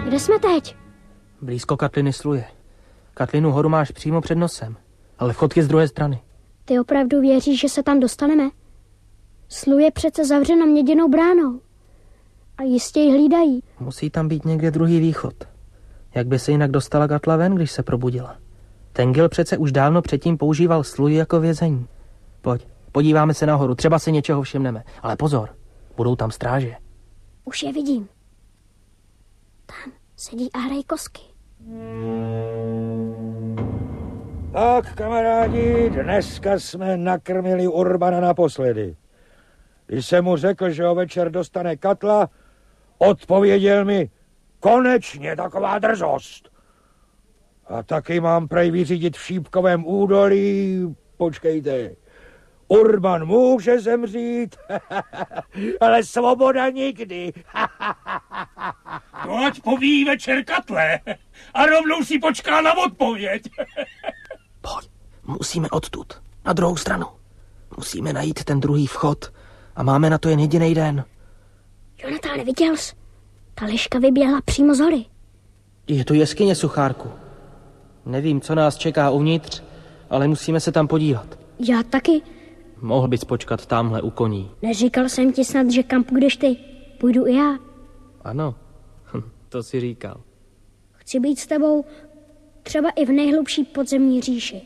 Kde jsme teď? Blízko Katliny Sluje. Katlinu horu máš přímo před nosem, ale vchod je z druhé strany. Ty opravdu věříš, že se tam dostaneme? Sluje přece zavřena měděnou bránou. A jistě ji hlídají. Musí tam být někde druhý východ. Jak by se jinak dostala Katla ven, když se probudila? Tengil přece už dávno předtím používal Sluji jako vězení. Pojď, podíváme se nahoru, třeba si něčeho všimneme. Ale pozor, budou tam stráže. Už je vidím. Tam sedí a hrají kosky. Tak, kamarádi, dneska jsme nakrmili Urbana naposledy. Když jsem mu řekl, že ho večer dostane Katla, odpověděl mi, konečně taková drzost. A taky mám prej vyřídit v Šípkovém údolí, počkejte, Urban může zemřít, ale svoboda nikdy. To ať poví večer Katle a rovnou si počká na odpověď. Pojď, musíme odtud, na druhou stranu. Musíme najít ten druhý vchod a máme na to jen jediný den. Jonatáne, viděl jsi? Ta liška vyběhla přímo z hory. Je to jeskyně, Suchárku. Nevím, co nás čeká uvnitř, ale musíme se tam podívat. Já taky. Mohl bys počkat tamhle u koní. Neříkal jsem ti snad, že kam půjdeš ty? Půjdu i já. Ano, to si říkal. Chci být s tebou třeba i v nejhlubší podzemní říši.